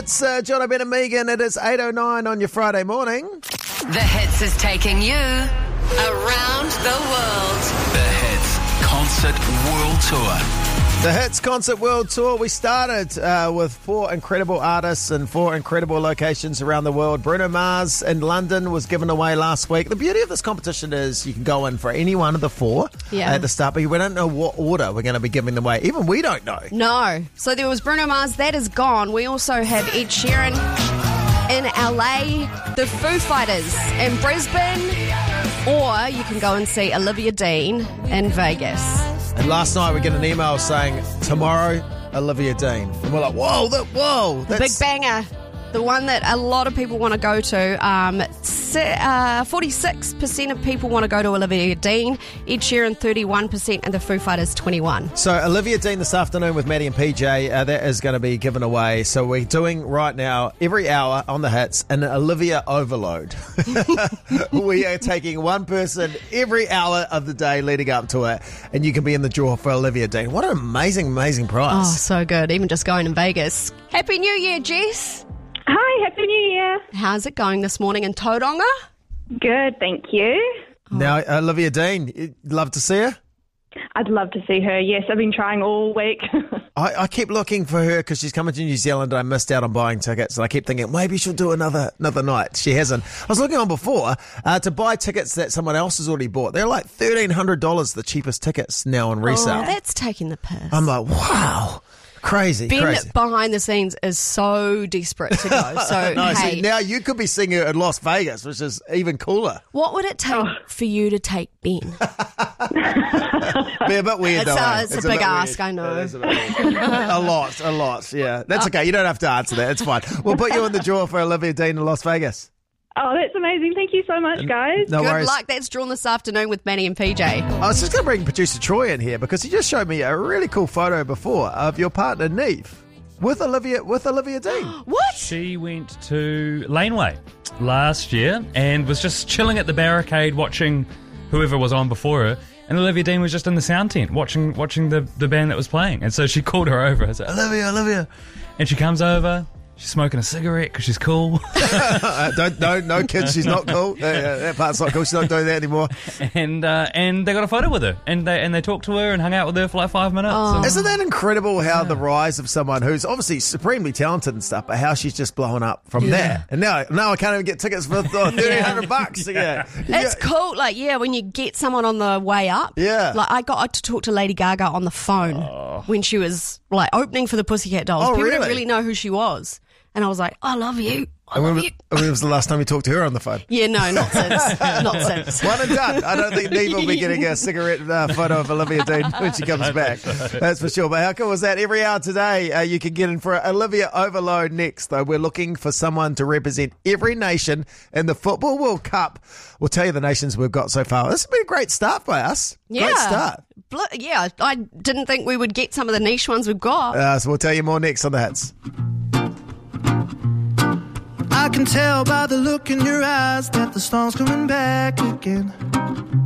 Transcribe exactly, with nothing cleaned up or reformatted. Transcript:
Hits, uh, John Ben and Megan. It is eight oh nine on your Friday morning. The Hits is taking you around the world. The Hits Concert World Tour. The Hits Concert World Tour. We started uh, with four incredible artists in four incredible locations around the world. Bruno Mars in London was given away last week. The beauty of this competition is you can go in for any one of the four yeah. at the start, but we don't know what order we're going to be giving them away. Even we don't know. No. So there was Bruno Mars. That is gone. We also have Ed Sheeran in L A, the Foo Fighters in Brisbane, or you can go and see Olivia Dean in Vegas. And last night we get an email saying, tomorrow, Olivia Dean. And we're like, whoa, that, whoa. The That's... big banger. The one that a lot of people want to go to. Um, uh, forty-six percent of people want to go to Olivia Dean. Ed Sheeran, thirty-one percent, and the Foo Fighters, twenty-one percent. So Olivia Dean this afternoon with Maddie and P J, uh, that is going to be given away. So we're doing right now, every hour on the Hits, an Olivia overload. We are taking one person every hour of the day leading up to it, and you can be in the draw for Olivia Dean. What an amazing, amazing prize. Oh, so good. Even just going in Vegas. Happy New Year, Jess. Hi, Happy New Year. How's it going this morning in Tauranga? Good, thank you. Now, Olivia Dean, you'd love to see her? I'd love to see her, yes. I've been trying all week. I, I keep looking for her because she's coming to New Zealand and I missed out on buying tickets. And I keep thinking, maybe she'll do another another night. She hasn't. I was looking on before uh, to buy tickets that someone else has already bought. They're like thirteen hundred dollars, the cheapest tickets now on resale. Oh, that's taking the piss. I'm like, wow. Crazy, Ben crazy. behind the scenes is so desperate to go. So, no, hey, see, now you could be seeing her in Las Vegas, which is even cooler. What would it take Oh. for you to take Ben? Be a bit weird, It's though. a- eh? it's a bit big weird. ask, I know. It is a, bit weird. a lot, a lot, yeah. That's okay. You don't have to answer that. It's fine. We'll put you in the draw for Olivia Dean in Las Vegas. Oh, that's amazing. Thank you so much, guys. No Good worries. luck. That's drawn this afternoon with Manny and P J. I was just going to bring producer Troy in here because he just showed me a really cool photo before of your partner, Neve, with Olivia with Olivia Dean. What? She went to Laneway last year and was just chilling at the barricade watching whoever was on before her. And Olivia Dean was just in the sound tent watching watching the, the band that was playing. And so she called her over. I said, Olivia, Olivia. And she comes over. She's smoking a cigarette because she's cool. uh, don't, no, no kids, she's not cool. Uh, uh, that part's not cool. She's not doing that anymore. and uh, and they got a photo with her. And they and they talked to her and hung out with her for like five minutes. Oh. And- Isn't that incredible how the rise of someone who's obviously supremely talented and stuff, but how she's just blown up from Yeah. that. And now now I can't even get tickets for thirteen hundred bucks. Yeah. It's cool. Like, yeah, when you get someone on the way up. Yeah. Like, I got to talk to Lady Gaga on the phone when she was, like, opening for the Pussycat Dolls. Oh, People really? didn't really know who she was. And I was like, I love you. I And when, love was, you. when was the last time you talked to her on the phone? Yeah, no, not since. Not since. One and done. I don't think Neve will be getting a cigarette uh, photo of Olivia Dean when she comes back. That's for sure. But how cool was that? Every hour today, uh, you can get in for Olivia Overload next, though. We're looking for someone to represent every nation in the Football World Cup. We'll tell you the nations we've got so far. This has been a great start by us. Yeah. Great start. Bl- Yeah, I didn't think we would get some of the niche ones we've got. Uh, so we'll tell you more next on the Hits. I can tell by the look in your eyes that the storm's coming back again.